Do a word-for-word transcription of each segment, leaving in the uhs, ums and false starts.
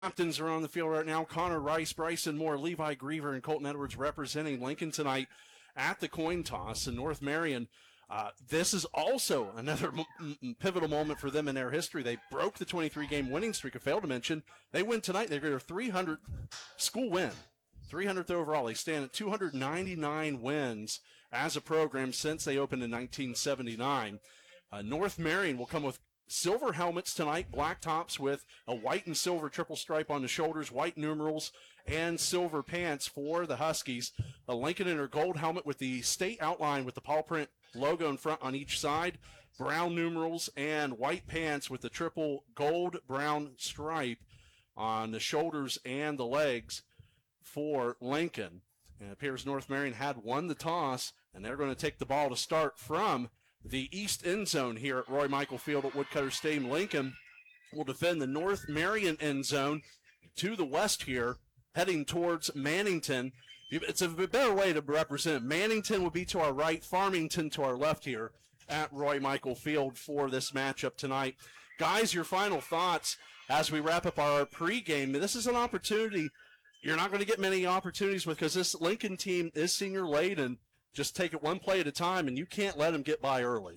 Captains are on the field right now. Connor Rice, Bryson Moore, Levi Griever, and Colton Edwards representing Lincoln tonight at the coin toss. And North Marion, uh, this is also another m- m- pivotal moment for them in their history. They broke the twenty-three game winning streak. I failed to mention they win tonight. They're their three hundredth school win, three hundredth overall. They stand at two hundred ninety-nine wins as a program since they opened in nineteen seventy-nine. Uh, North Marion will come with silver helmets tonight, black tops with a white and silver triple stripe on the shoulders, white numerals, and silver pants for the Huskies. A Lincoln in her gold helmet with the state outline with the paw print logo in front on each side, brown numerals, and white pants with the triple gold-brown stripe on the shoulders and the legs for Lincoln. And it appears North Marion had won the toss, and they're going to take the ball to start from the east end zone here at Roy Michael Field at Woodcutter Stadium. Lincoln will defend the North Marion end zone to the west here, heading towards Mannington. It's a better way to represent it. Mannington will be to our right, Farmington to our left here at Roy Michael Field for this matchup tonight. Guys, your final thoughts as we wrap up our pregame. This is an opportunity you're not going to get many opportunities with because this Lincoln team is senior laden. Just take it one play at a time, and you can't let them get by early.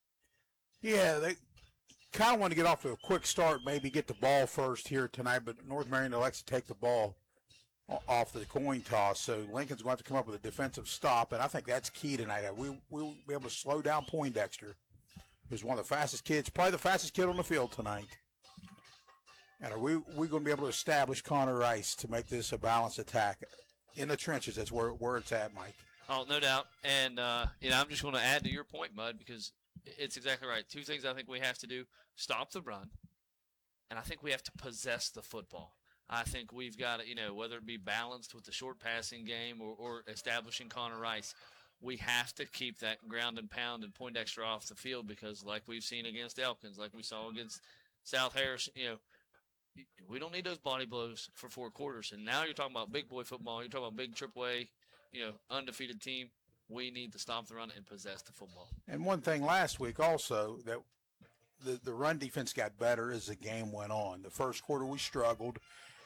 Yeah, they kind of want to get off to a quick start, maybe get the ball first here tonight, but North Marion elects to take the ball off the coin toss, so Lincoln's going to have to come up with a defensive stop, and I think that's key tonight. We, we'll be able to slow down Poindexter, who's one of the fastest kids, probably the fastest kid on the field tonight. And are we we going to be able to establish Connor Rice to make this a balanced attack in the trenches? That's where, where it's at, Mike. Oh, no doubt. And, uh, you know, I'm just going to add to your point, Mud, because it's exactly right. Two things I think we have to do: stop the run, and I think we have to possess the football. I think we've got to, you know, whether it be balanced with the short passing game or, or establishing Connor Rice, we have to keep that ground and pound and Poindexter off the field because like we've seen against Elkins, like we saw against South Harris, you know, we don't need those body blows for four quarters. And now you're talking about big boy football. You're talking about big triple A, you know, undefeated team. We need to stop the run and possess the football. And one thing last week also that the, the run defense got better as the game went on. The first quarter we struggled.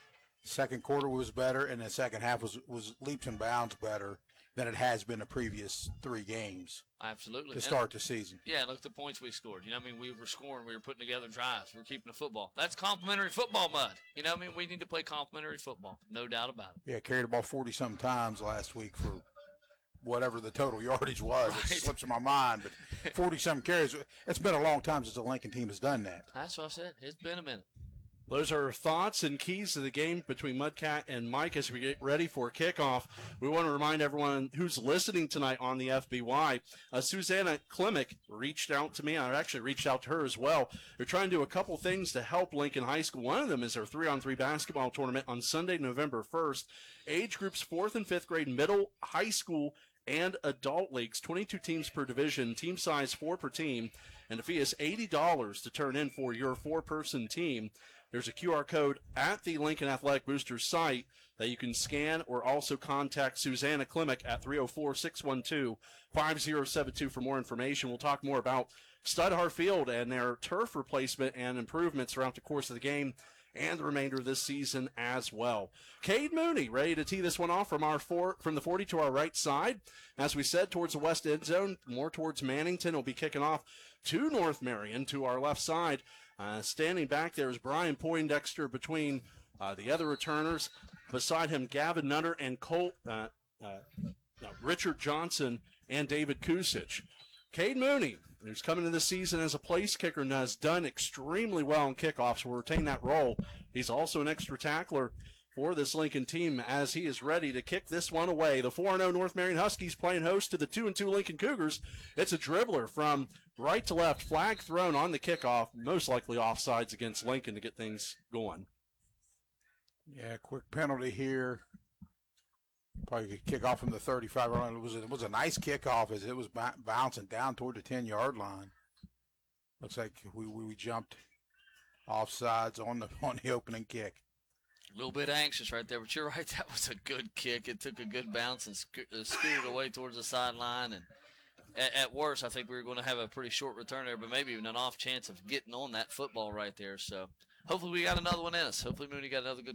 Second quarter was better, and the second half was, was leaps and bounds better than it has been the previous three games. Absolutely. To start the season. Yeah, look at the points we scored. You know what I mean? We were scoring. We were putting together drives. We were keeping the football. That's complimentary football, Mud. You know what I mean? We need to play complimentary football. No doubt about it. Yeah, carried the ball forty-some times last week for whatever the total yardage was. Right. It slips in my mind, but forty-some carries. It's been a long time since the Lincoln team has done that. That's what I said. It's been a minute. Those are thoughts and keys to the game between Mudcat and Mike as we get ready for kickoff. We want to remind everyone who's listening tonight on the F B Y, uh, Susanna Klimek reached out to me. I actually reached out to her as well. They're trying to do a couple things to help Lincoln High School. One of them is their three-on-three basketball tournament on Sunday, November first. Age groups fourth and fifth grade, middle, high school, and adult leagues, twenty-two teams per division, team size four per team, and the fee is eighty dollars to turn in for your four-person team. There's a Q R code at the Lincoln Athletic Boosters site that you can scan or also contact Susanna Klimek at three oh four, six one two, five oh seven two for more information. We'll talk more about Studhar Field and their turf replacement and improvements throughout the course of the game and the remainder of this season as well. Cade Mooney ready to tee this one off from our four, from the forty to our right side. As we said, towards the west end zone, more towards Mannington. Will be kicking off to North Marion to our left side. Uh, standing back there is Brian Poindexter between uh, the other returners. Beside him, Gavin Nutter and Colt, uh, uh, uh, Richard Johnson and David Kusich. Cade Mooney, who's coming into the season as a place kicker and has done extremely well in kickoffs, will retain that role. He's also an extra tackler for this Lincoln team as he is ready to kick this one away. The four and oh North Marion Huskies playing host to the two and two Lincoln Cougars. It's a dribbler from right to left, flag thrown on the kickoff, most likely offsides against Lincoln to get things going. Yeah, quick penalty here. Probably could kick off from the thirty-five. It was a, it was a nice kickoff as it was b- bouncing down toward the ten-yard line. Looks like we, we, we jumped offsides on the on the opening kick. A little bit anxious right there, but you're right. That was a good kick. It took a good bounce and sco- uh, scooted away towards the sideline. And at, at worst, I think we were going to have a pretty short return there, but maybe even an off chance of getting on that football right there. So hopefully we got another one in us. Hopefully Mooney got another good